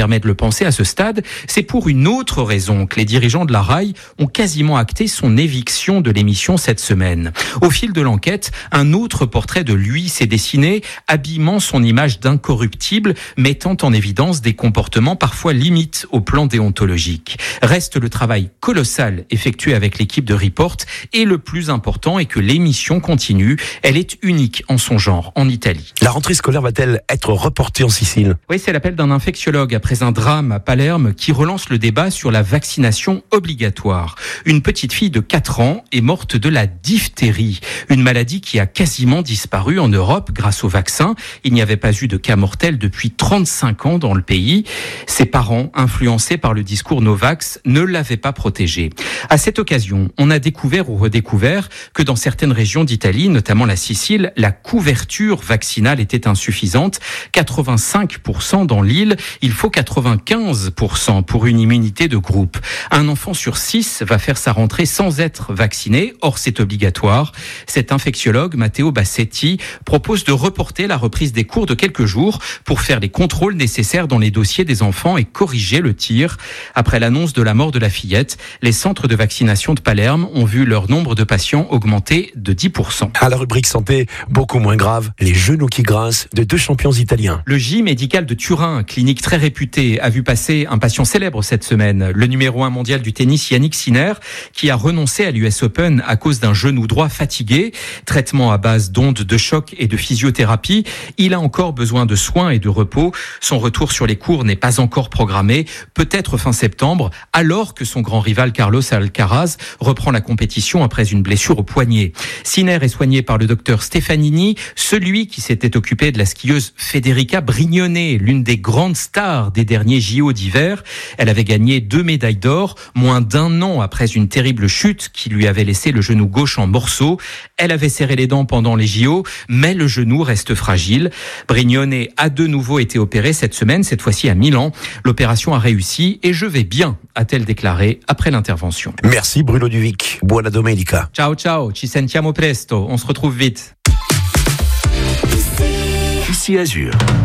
permet de le penser à ce stade, c'est pour une autre raison que les dirigeants de la RAI ont quasiment acté son éviction de l'émission cette semaine. Au fil de l'enquête, un autre portrait de lui s'est dessiné, habillement son image d'incorruptible, mettant en évidence des comportements parfois limites au plan déontologique. Reste le travail colossal effectué avec l'équipe de Report et le plus important est que l'émission continue. Elle est unique en son genre en Italie. La rentrée scolaire va-t-elle être reportée en Sicile ? Oui, c'est l'appel d'un infectiologue après un drame à Palerme qui relance le débat sur la vaccination obligatoire. Une petite fille de 4 ans est morte de la diphtérie, une maladie qui a quasiment disparu en Europe grâce au vaccin. Il n'y avait pas eu de cas mortels depuis 35 ans dans le pays. Ses parents, influencés par le discours Novax, ne l'avaient pas protégée. À cette occasion, on a découvert ou redécouvert que dans certaines régions d'Italie, notamment la Sicile, la couverture vaccinale était insuffisante. 85% dans l'île, il faut 95% pour une immunité de groupe. Un enfant sur 6 va faire sa rentrée sans être vacciné. Or, c'est obligatoire. Cet infectiologue, Matteo Bassetti, propose de reporter la reprise des cours de quelques jours pour faire les contrôles nécessaires dans les dossiers des enfants et corriger le tir. Après l'annonce de la mort de la fillette, les centres de vaccination de Palerme ont vu leur nombre de patients augmenter de 10%. À la rubrique santé, beaucoup moins grave, les genoux qui grincent de 2 champions italiens. Le J médical de Turin, clinique très réputée, a vu passer un patient célèbre cette semaine, le numéro 1 mondial du tennis Yannick Sinner, qui a renoncé à l'US Open à cause d'un genou droit fatigué. Traitement à base d'ondes de choc et de physiothérapie. Il a encore besoin de soins et de repos. Son retour sur les cours n'est pas encore programmé, peut-être fin septembre, alors que son grand rival Carlos Alcaraz reprend la compétition après une blessure au poignet. Sinner est soigné par le docteur Stefanini, celui qui s'était occupé de la skieuse Federica Brignone, l'une des grandes stars des derniers JO d'hiver. Elle avait gagné 2 médailles d'or, moins d'1 an après une terrible chute qui lui avait laissé le genou gauche en morceaux. Elle avait serré les dents pendant les JO, mais le genou reste fragile. Brignone a de nouveau été opérée cette semaine, cette fois-ci à Milan. L'opération a réussi et je vais bien, a-t-elle déclaré après l'intervention. Merci Bruno Duvic. Buona domenica. Ciao ciao, ci sentiamo presto, on se retrouve vite. Ici Azur.